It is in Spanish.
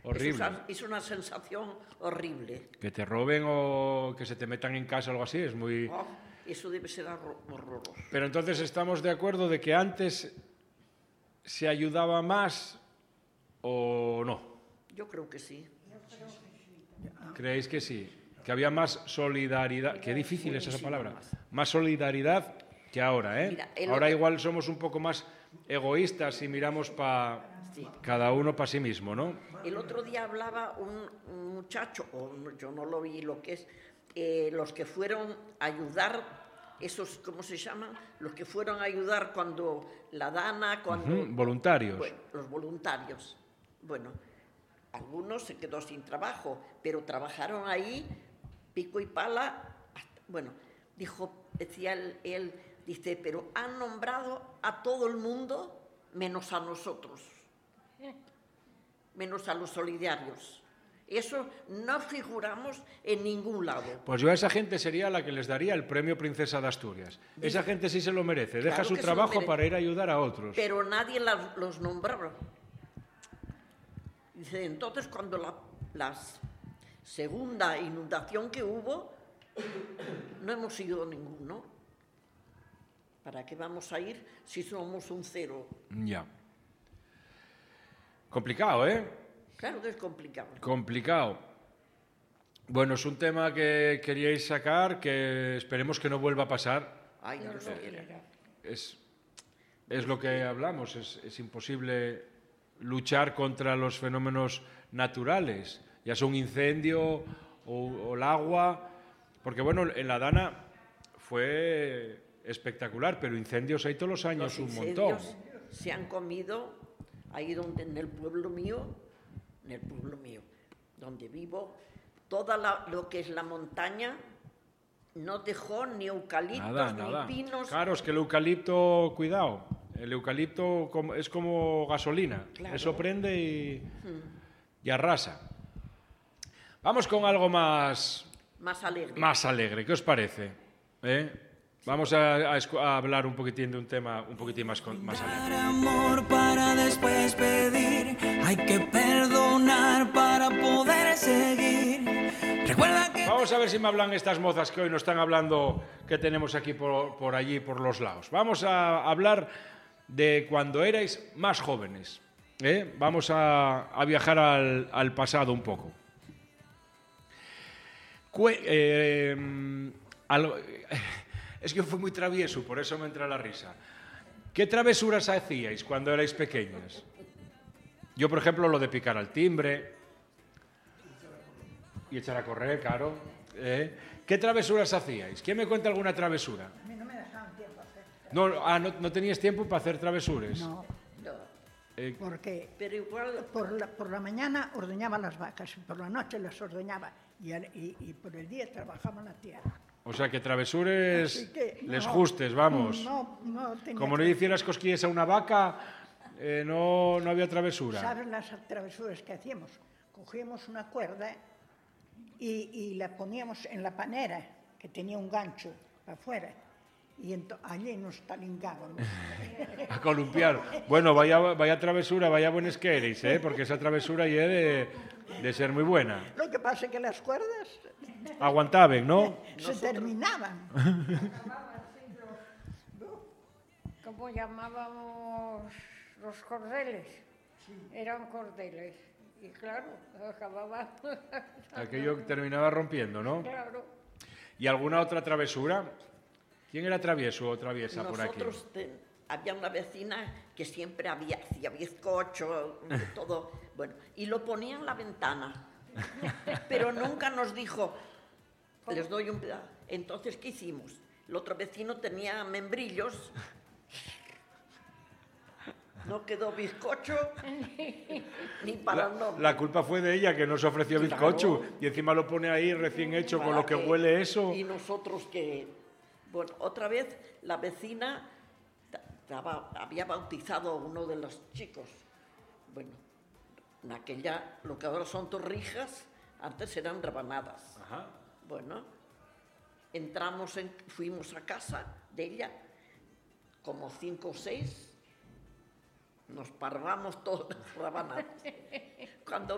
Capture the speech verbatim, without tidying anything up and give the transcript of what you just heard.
horrible. Es una sensación horrible. Que te roben o que se te metan en casa o algo así, es muy... Oh, eso debe ser horroroso. Pero entonces estamos de acuerdo de que antes se ayudaba más o no. Yo creo que sí. ¿Creéis que sí? Que había más solidaridad. Qué difícil es esa palabra. Más solidaridad que ahora, ¿eh? Mira, el... Ahora igual somos un poco más egoístas y miramos para sí. cada uno para sí mismo, ¿no? El otro día hablaba un, un muchacho, o yo no lo vi, lo que es, eh, los que fueron a ayudar, esos, ¿cómo se llaman? Los que fueron a ayudar cuando la Dana, cuando... Uh-huh. Voluntarios. Bueno, los voluntarios. Bueno, algunos se quedó sin trabajo, pero trabajaron ahí, pico y pala, hasta, bueno, dijo, decía él, él, dice, pero han nombrado a todo el mundo menos a nosotros, menos a los solidarios. Eso no figuramos en ningún lado. Pues yo a esa gente sería la que les daría el premio Princesa de Asturias. Dice, esa gente sí se lo merece, deja claro su trabajo para ir a ayudar a otros. Pero nadie la, los nombró. Dice, entonces cuando la, la segunda inundación que hubo, no hemos ido ninguno. ¿Para qué vamos a ir si somos un cero? Ya. Complicado, ¿eh? Claro que es complicado. Complicado. Bueno, es un tema que queríais sacar, que esperemos que no vuelva a pasar. Ay, no lo quiera. Es, es lo que hablamos, es, es imposible luchar contra los fenómenos naturales, ya sea un incendio o, o el agua, porque bueno, en la Dana fue espectacular, pero incendios hay todos los años los un montón. Se han comido ahí donde en el pueblo mío, en el pueblo mío, donde vivo, toda la, lo que es la montaña no dejó ni eucaliptos nada, ni nada. pinos. Claro, es que el eucalipto, cuidado, el eucalipto es como gasolina, claro. Eso prende y, hmm. y arrasa. Vamos con algo más... Más alegre. Más alegre, ¿qué os parece? ¿Eh? Vamos a, a, a hablar un poquitín de un tema un poquitín más, con, más alegre. Dar amor para después pedir, hay que perdonar para poder seguir. Recuerda que... Vamos a ver si me hablan estas mozas que hoy nos están hablando, que tenemos aquí por, por allí, por los lados. Vamos a hablar de cuando erais más jóvenes. ¿eh? Vamos a, a viajar al, al pasado un poco. Cue, eh, al, es que fui muy travieso, por eso me entra la risa. ¿Qué travesuras hacíais cuando erais pequeños? Yo, por ejemplo, lo de picar al timbre y echar a correr, claro. ¿eh? ¿Qué travesuras hacíais? ¿Quién me cuenta alguna travesura? A mí no me dejaban tiempo a hacer. No, ah, no, ¿no tenías tiempo para hacer travesuras? No, no. Eh, porque pero igual... por, la, por la mañana ordeñaba las vacas y por la noche las ordeñaba y, y, y por el día trabajaba en la tierra. O sea, que travesures que, les no, justes, vamos. No, no tenía Como no que... hicieras cosquillas a una vaca, eh, no, no había travesura. ¿Sabes las travesuras que hacíamos? Cogíamos una cuerda y, y la poníamos en la panera, que tenía un gancho para afuera, y allí nos talingábamos. A columpiar. Bueno, vaya, vaya travesura, vaya buenas que eres, ¿eh? Porque esa travesura ya de, de ser muy buena. Lo que pasa es que las cuerdas... Aguantaban, ¿no? Se Nosotros... terminaban. ¿Cómo llamábamos los cordeles? Sí. Eran cordeles. Y claro, acababan... Aquello terminaba rompiendo, ¿no? Claro. ¿Y alguna otra travesura? ¿Quién era travieso o traviesa Nosotros por aquí? Nosotros había una vecina que siempre había, hacía bizcocho, todo, bueno, y lo ponía en la ventana. Pero nunca nos dijo, les doy un pedazo. Entonces, ¿qué hicimos? El otro vecino tenía membrillos, no quedó bizcocho ni para el nombre. La culpa fue de ella, que nos ofreció claro. bizcocho, y encima lo pone ahí recién hecho, para con lo que, que huele eso. Y nosotros que... Bueno, otra vez la vecina estaba, había bautizado a uno de los chicos. Bueno, en aquella, lo que ahora son torrijas, antes eran rebanadas. Ajá. Bueno, entramos, en, fuimos a casa de ella, como cinco o seis, nos parvamos todas las rebanadas. Cuando